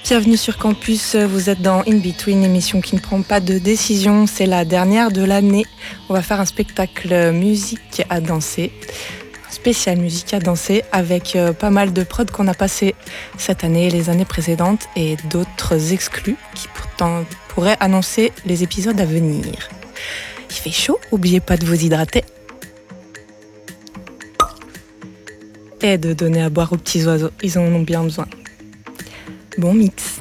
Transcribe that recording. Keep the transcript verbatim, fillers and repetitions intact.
Bienvenue sur Campus, vous êtes dans In Between, émission qui ne prend pas de décision, c'est la dernière de l'année. On va faire un spectacle musique à danser, spécial musique à danser, avec euh, pas mal de prods qu'on a passé cette année et les années précédentes et d'autres exclus qui pourtant pourraient annoncer les épisodes à venir. Il fait chaud, n'oubliez pas de vous hydrater. Et de donner à boire aux petits oiseaux, ils en ont bien besoin. Bon mix.